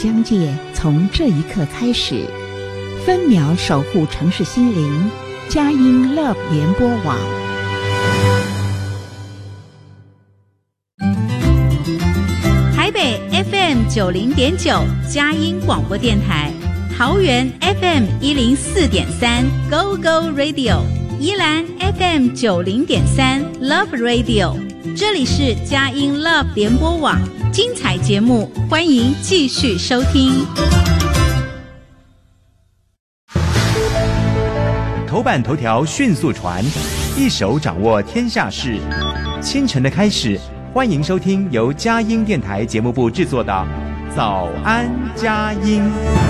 疆界从这一刻开始，分秒守护城市心灵。佳音 Love 联播网， 台北 FM 90.9佳音广播电台，桃园 FM 104.3 Go Go Radio， 宜兰 FM 90.3 Love Radio。这里是佳音 Love 联播网，精彩节目欢迎继续收听。 头版头条迅速传，一手掌握天下事。清晨的开始，欢迎收听由佳音电台节目部制作的早安佳音。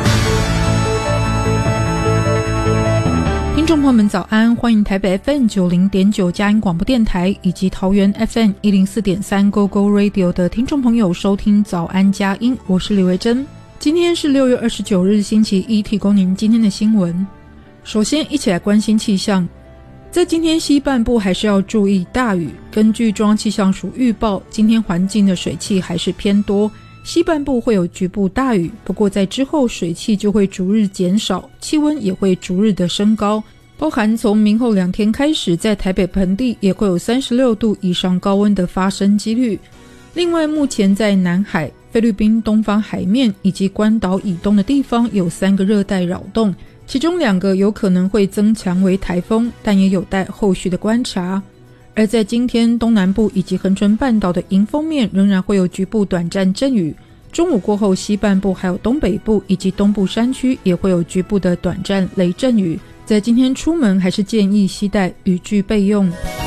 听众朋友们早安，欢迎台北 FM 90.9佳音广播电台以及桃园 FM 104.3 Go Go Radio 的听众朋友收听早安佳音，我是李维珍。今天是6月29日星期一，提供您今天的新闻。首先一起来关心气象，在今天西半部还是要注意大雨。根据中央气象署预报，今天环境的水汽还是偏多，西半部会有局部大雨，不过在之后水汽就会逐日减少，气温也会逐日的升高，包含从明后2天开始，在台北盆地也会有36度以上高温的发生几率。另外，目前在南海、菲律宾东方海面以及关岛以东的地方有3个热带扰动，其中2个有可能会增强为台风，但也有待后续的观察。而在今天，东南部以及恒春半岛的迎风面仍然会有局部短暂阵雨，中午过后西半部还有东北部以及东部山区也会有局部的短暂雷阵雨，在今天出门还是建议携带雨具备用。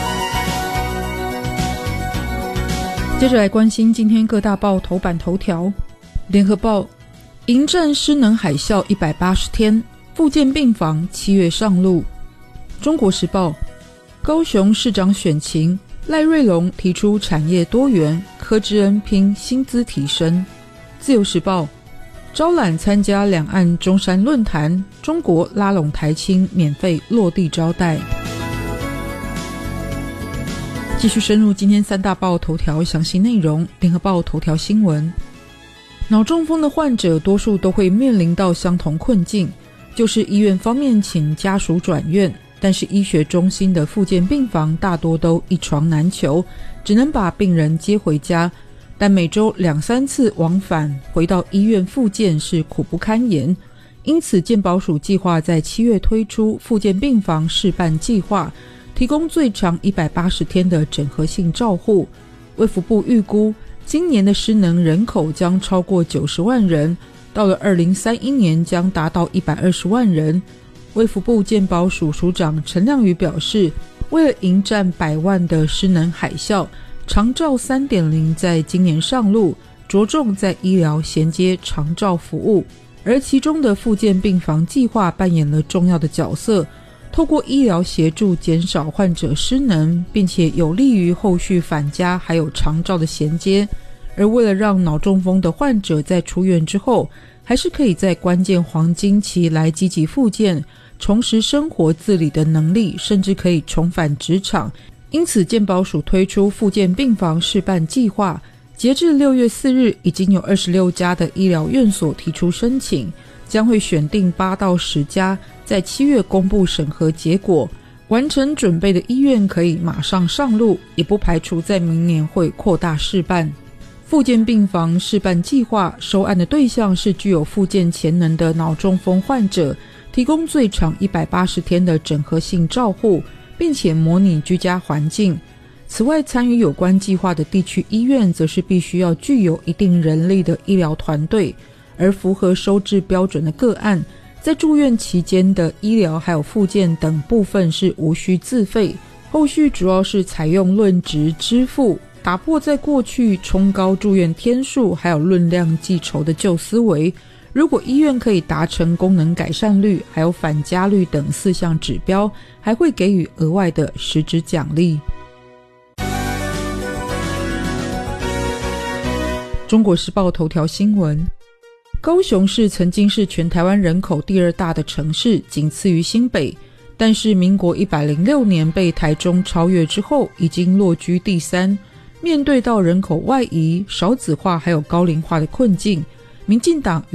接着来关心今天各大报头版头条。联合报，迎战失能海啸180天，复健病房7月上路。中国时报，高雄市长选情，赖瑞隆提出产业多元，柯志恩拼薪资提升。自由时报，招揽参加两岸中山论坛，中国拉拢台青免费落地招待。继续深入今天3大报头条详细内容。联合报头条新闻，脑中风的患者多数都会面临到相同困境，就是医院方面请家属转院，但是医学中心的复健病房大多都一床难求，只能把病人接回家，但每周2-3次往返回到医院复健是苦不堪言。因此健保署计划在7月推出复健病房示范计划，提供最长180天的整合性照护。卫福部预估今年的失能人口将超过90万人，到了2031年将达到120万人。卫福部健保署署长陈亮宇表示，为了迎战100万的失能海啸，长照 3.0 在今年上路，着重在医疗衔接长照服务，而其中的复健病房计划扮演了重要的角色，透过医疗协助减少患者失能，并且有利于后续返家还有长照的衔接。而为了让脑中风的患者在出院之后还是可以在关键黄金期来积极复健，重拾生活自理的能力，甚至可以重返职场，因此健保署推出复健病房示范计划，截至6月4日已经有26家的医疗院所提出申请，将会选定8到10家，在7月公布审核结果，完成准备的医院可以马上上路，也不排除在明年会扩大示范。复健病房示范计划收案的对象是具有复健潜能的脑中风患者，提供最长180天的整合性照护，并且模拟居家环境。此外，参与有关计划的地区医院则是必须要具有一定人力的医疗团队，而符合收治标准的个案，在住院期间的医疗还有复健等部分是无需自费，后续主要是采用论值支付，打破在过去冲高住院天数还有论量计酬的旧思维。如果医院可以达成功能改善率还有返家率等4项指标，还会给予额外的实质奖励。中国时报头条新闻，高雄市曾经是全台湾人口第2大的城市，仅次于新北，但是民国106年被台中超越之后，已经落居第3。面对到人口外移、少子化还有高龄化的困境，民进党